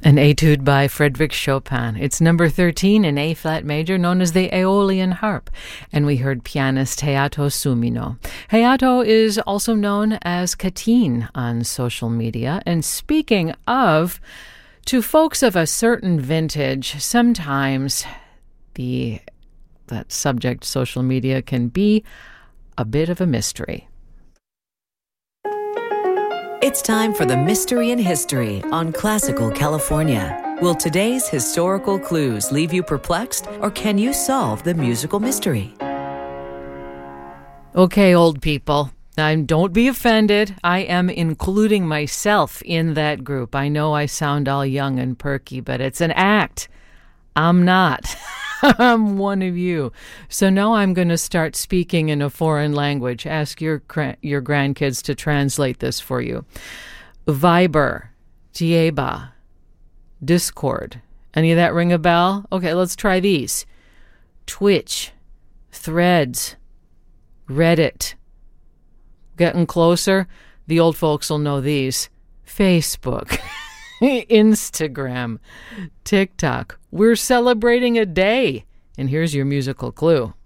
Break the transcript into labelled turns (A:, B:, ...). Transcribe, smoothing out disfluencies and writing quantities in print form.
A: An etude by Frédéric Chopin. It's number 13 in A-flat major, known as the Aeolian harp. And we heard pianist Hayato Sumino. Hayato is also known as Katine on social media. And speaking of, to folks of a certain vintage, sometimes that subject, social media, can be a bit of a mystery.
B: It's time for the Mystery in History on Classical California. Will today's historical clues leave you perplexed, or can you solve the musical mystery?
A: Okay, old people, don't be offended. I am including myself in that group. I know I sound all young and perky, but it's an act. I'm not. I'm one of you. So now I'm going to start speaking in a foreign language. Ask your grandkids to translate this for you. Viber, Tieba, Discord. Any of that ring a bell? Okay, let's try these. Twitch, Threads, Reddit. Getting closer? The old folks will know these. Facebook. Instagram, TikTok. We're celebrating a day. And here's your musical clue.